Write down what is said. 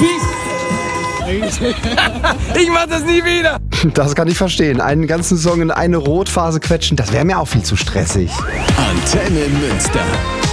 Ich mach das nie wieder. Das kann ich verstehen. Einen ganzen Song in eine Rotphase quetschen, das wäre mir auch viel zu stressig. Antenne Münster.